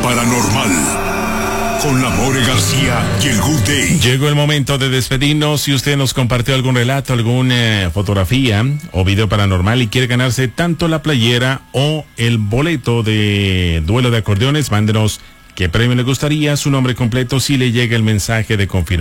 paranormal con la More García y el Good Day. Llegó el momento de despedirnos. Si usted nos compartió algún relato, alguna fotografía o video paranormal y quiere ganarse tanto la playera o el boleto de duelo de acordeones, mándenos qué premio le gustaría, su nombre completo, si le llega el mensaje de confirmación